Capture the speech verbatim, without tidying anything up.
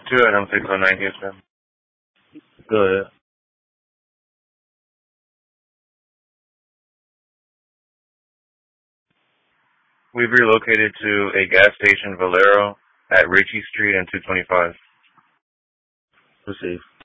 Two item six oh nine Houston. Go ahead. We've relocated to a gas station, Valero, at Ritchie Street and two twenty-five. Receive.